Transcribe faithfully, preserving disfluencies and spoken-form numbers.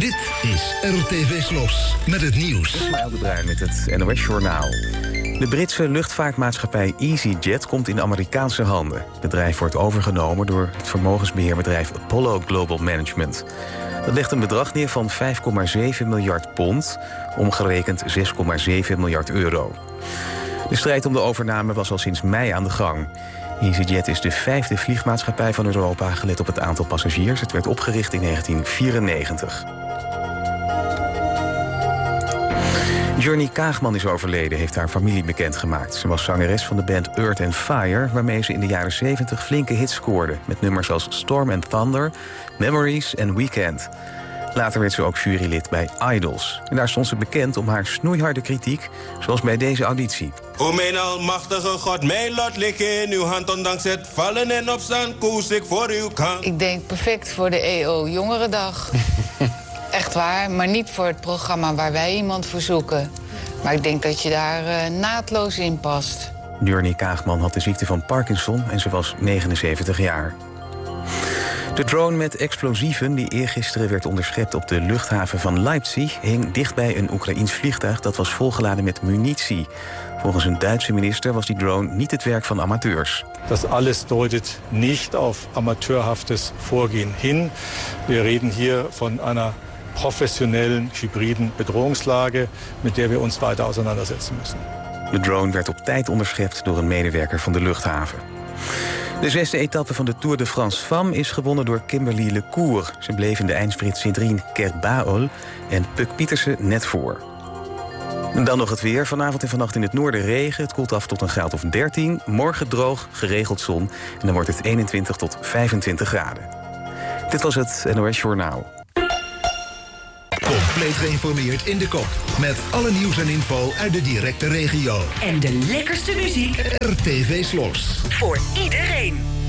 Dit is R T V Slos met het nieuws. Ismaël de Bruin met het N O S-journaal. De Britse luchtvaartmaatschappij EasyJet komt in Amerikaanse handen. Het bedrijf wordt overgenomen door het vermogensbeheerbedrijf Apollo Global Management. Dat legt een bedrag neer van vijf komma zeven miljard pond, omgerekend zes komma zeven miljard euro. De strijd om de overname was al sinds mei aan de gang. EasyJet is de vijfde vliegmaatschappij van Europa, gelet op het aantal passagiers. Het werd opgericht in negentien vierennegentig. Journey Kaagman is overleden, heeft haar familie bekendgemaakt. Ze was zangeres van de band Earth and Fire, waarmee ze in de jaren zeventig flinke hits scoorde, met nummers als Storm and Thunder, Memories en Weekend. Later werd ze ook jurylid bij Idols. En daar stond ze bekend om haar snoeiharde kritiek, zoals bij deze auditie. O mijn almachtige God, mijn lot ligt in uw hand. Ondanks het vallen en opstaan, koos ik voor uw kant. Ik denk perfect voor de E O Jongerendag. Echt waar, maar niet voor het programma waar wij iemand voor zoeken. Maar ik denk dat je daar uh, naadloos in past. Journey Kaagman had de ziekte van Parkinson en ze was negenenzeventig jaar. De drone met explosieven die eergisteren werd onderschept op de luchthaven van Leipzig hing dichtbij een Oekraïens vliegtuig dat was volgeladen met munitie. Volgens een Duitse minister was die drone niet het werk van amateurs. Das alles deutet nicht auf amateurhaftes Vorgehen hin. Wir reden hier von einer professionellen, hybriden Bedrohungslage, mit der wir uns weiter auseinandersetzen müssen. De drone werd op tijd onderschept door een medewerker van de luchthaven. De zesde etappe van de Tour de France Femmes is gewonnen door Kimberly Lecour. Ze bleef in de eindsprint Cedrine Kerbaol en Puk Pietersen net voor. En dan nog het weer. Vanavond en vannacht in het noorden regen. Het koelt af tot een graad of dertien. Morgen droog, geregeld zon. En dan wordt het eenentwintig tot vijfentwintig graden. Dit was het N O S-journaal. Compleet geïnformeerd in de kop. Met alle nieuws en info uit de directe regio. En de lekkerste muziek. R T V Slos. Voor iedereen.